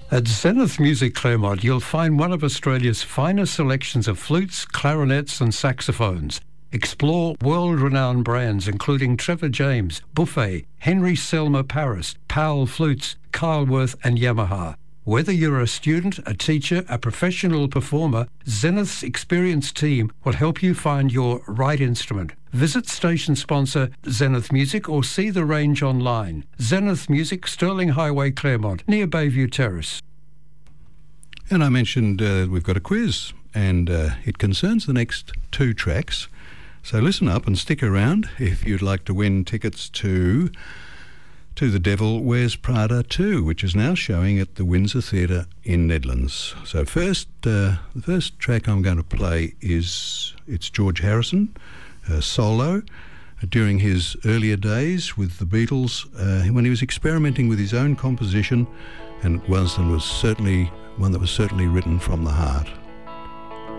At Zenith Music Claremont, you'll find one of Australia's finest selections of flutes, clarinets and saxophones. Explore world-renowned brands including Trevor James, Buffet, Henry Selmer Paris, Powell Flutes, Kyleworth and Yamaha. Whether you're a student, a teacher, a professional performer, Zenith's experienced team will help you find your right instrument. Visit station sponsor Zenith Music or see the range online. Zenith Music, Stirling Highway, Claremont, near Bayview Terrace. And I mentioned we've got a quiz, and it concerns the next two tracks. So listen up and stick around if you'd like to win tickets to The Devil Wears Prada 2, which is now showing at the Windsor Theatre in Nedlands. So the first track I'm going to play it's George Harrison, solo, during his earlier days with the Beatles, when he was experimenting with his own composition, and one that was certainly written from the heart.